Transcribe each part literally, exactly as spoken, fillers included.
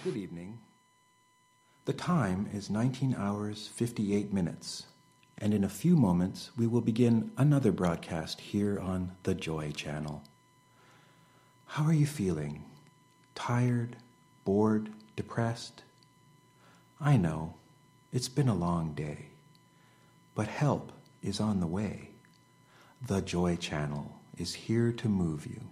Good evening. The time is nineteen hours fifty-eight minutes, and in a few moments we will begin another broadcast here on the Joy Channel. How are you feeling? Tired, bored, depressed? I know, it's been a long day, but help is on the way. The Joy Channel is here to move you.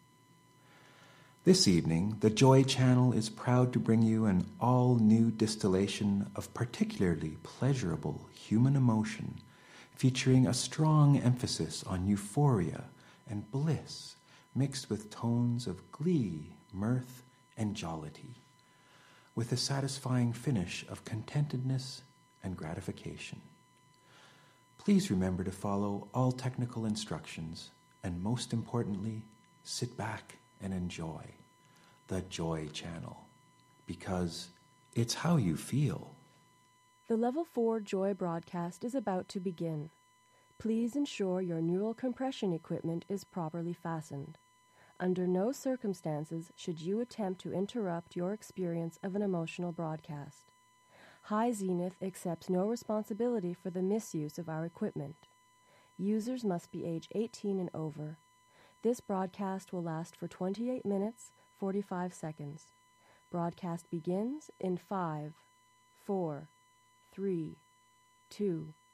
This evening, the Joy Channel is proud to bring you an all-new distillation of particularly pleasurable human emotion, featuring a strong emphasis on euphoria and bliss, mixed with tones of glee, mirth, and jollity, with a satisfying finish of contentedness and gratification. Please remember to follow all technical instructions, and most importantly, sit back and enjoy the Joy Channel, because it's how you feel. The Level four Joy broadcast is about to begin. Please ensure your neural compression equipment is properly fastened. Under no circumstances should you attempt to interrupt your experience of an emotional broadcast. High Zenith accepts no responsibility for the misuse of our equipment. Users must be age eighteen and over. This broadcast will last for twenty-eight minutes, forty-five seconds. Broadcast begins in five, four, three, two,